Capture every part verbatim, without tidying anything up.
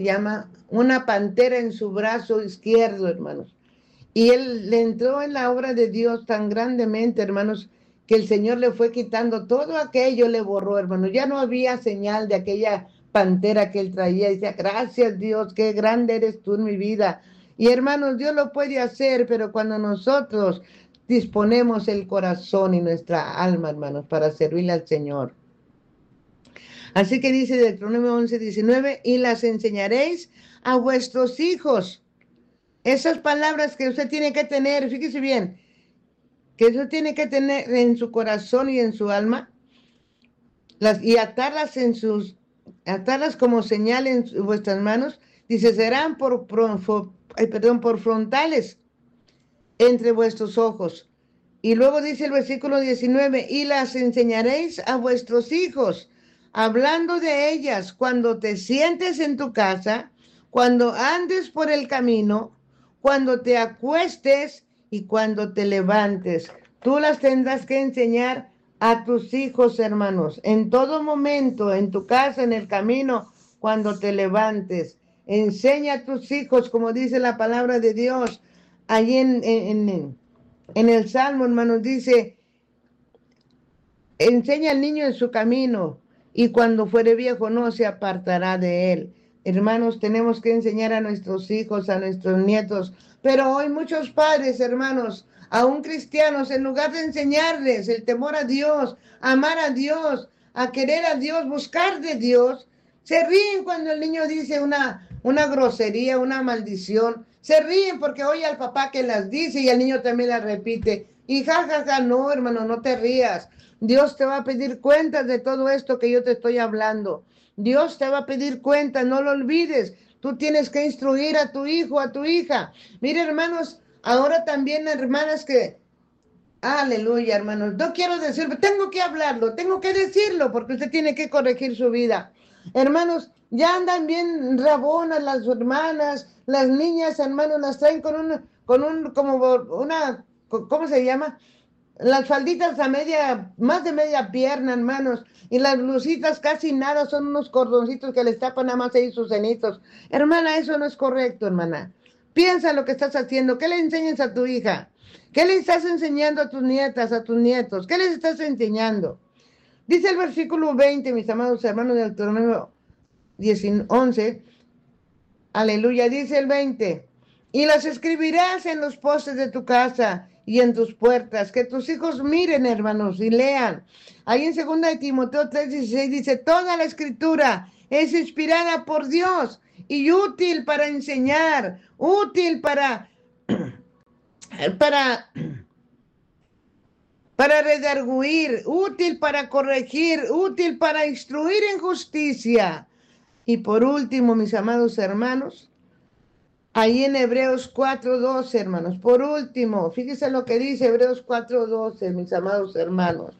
llama una pantera en su brazo izquierdo, hermanos. Y él le entró en la obra de Dios tan grandemente, hermanos, que el Señor le fue quitando todo aquello, le borró, hermanos. Ya no había señal de aquella pantera que él traía. Decía, gracias Dios, qué grande eres tú en mi vida. Y hermanos, Dios lo puede hacer, pero cuando nosotros disponemos el corazón y nuestra alma, hermanos, para servirle al Señor. Así que dice Deuteronomio once, diecinueve, y las enseñaréis a vuestros hijos. Esas palabras que usted tiene que tener, fíjese bien, que usted tiene que tener en su corazón y en su alma, las, y atarlas en sus, atarlas como señal en vuestras manos, dice, serán por, por, por, ay, perdón, por frontales entre vuestros ojos. Y luego dice el versículo diecinueve, y las enseñaréis a vuestros hijos, hablando de ellas cuando te sientes en tu casa, cuando andes por el camino, cuando te acuestes y cuando te levantes. Tú las tendrás que enseñar a tus hijos, hermanos, en todo momento, en tu casa, en el camino, cuando te levantes. Enseña a tus hijos, como dice la palabra de Dios, allí en, en, en, en el Salmo, hermanos, dice, enseña al niño en su camino, y cuando fuere viejo no se apartará de él. Hermanos, tenemos que enseñar a nuestros hijos, a nuestros nietos, pero hoy muchos padres, hermanos, aún cristianos, en lugar de enseñarles el temor a Dios, amar a Dios, a querer a Dios, buscar de Dios, se ríen cuando el niño dice una, una grosería, una maldición. Se ríen porque oye al papá que las dice y el niño también las repite. Y jajaja, ja, ja, no, hermano, no te rías. Dios te va a pedir cuentas de todo esto que yo te estoy hablando. Dios te va a pedir cuentas, no lo olvides. Tú tienes que instruir a tu hijo, a tu hija. Mire, hermanos, ahora también hermanas que, aleluya, hermanos, no quiero decirlo, tengo que hablarlo, tengo que decirlo, porque usted tiene que corregir su vida. Hermanos, ya andan bien rabonas las hermanas, las niñas, hermanos, las traen con un, con un, como una, ¿cómo se llama? Las falditas a media, más de media pierna, hermanos, y las blusitas casi nada, son unos cordoncitos que les tapan nada más ahí sus cenitos. Hermana, eso no es correcto, hermana. Piensa lo que estás haciendo. ¿Qué le enseñas a tu hija? ¿Qué le estás enseñando a tus nietas, a tus nietos? ¿Qué les estás enseñando? Dice el versículo veinte, mis amados hermanos del Deuteronomio once, aleluya, dice el veinte, y las escribirás en los postes de tu casa y en tus puertas, que tus hijos miren, hermanos, y lean. Ahí en segunda de Timoteo tres dieciséis dice, toda la escritura es inspirada por Dios y útil para enseñar, útil para, para, para redarguir, útil para corregir, útil para instruir en justicia. Y por último, mis amados hermanos, ahí en Hebreos cuatro doce, hermanos, por último, fíjense lo que dice Hebreos cuatro doce, mis amados hermanos.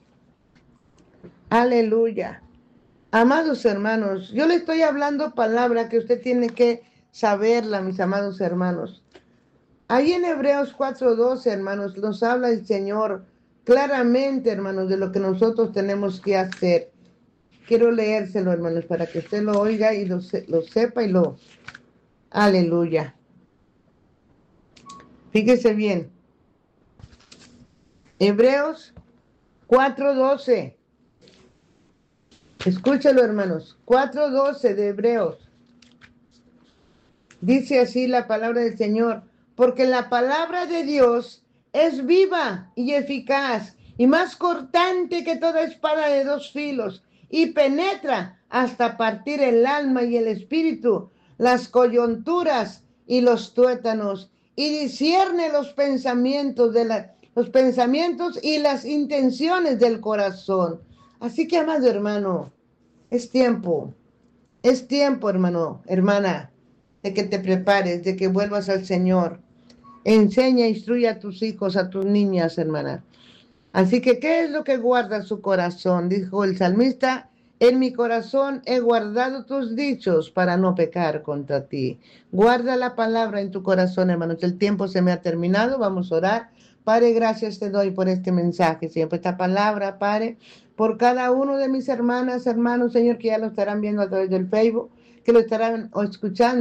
Aleluya. Amados hermanos, yo le estoy hablando palabra que usted tiene que saberla, mis amados hermanos. Ahí en Hebreos cuatro doce, hermanos, nos habla el Señor claramente, hermanos, de lo que nosotros tenemos que hacer. Quiero leérselo, hermanos, para que usted lo oiga y lo, lo sepa y lo... Aleluya. Fíjese bien. Hebreos cuatro doce. Escúchalo, hermanos. cuatro doce de Hebreos. Dice así la palabra del Señor. Porque la palabra de Dios es viva y eficaz y más cortante que toda espada de dos filos y penetra hasta partir el alma y el espíritu, las coyunturas y los tuétanos, y discierne los pensamientos de la, los pensamientos y las intenciones del corazón. Así que, amado hermano, es tiempo, es tiempo, hermano, hermana, de que te prepares, de que vuelvas al Señor. Enseña, instruye a tus hijos, a tus niñas, hermana. Así que, ¿qué es lo que guarda su corazón? Dijo el salmista, en mi corazón he guardado tus dichos para no pecar contra ti. Guarda la palabra en tu corazón, hermanos. El tiempo se me ha terminado, vamos a orar. Padre, gracias te doy por este mensaje, siempre esta palabra, Padre, por cada uno de mis hermanas, hermanos, Señor, que ya lo estarán viendo a través del Facebook. que lo estarán escuchando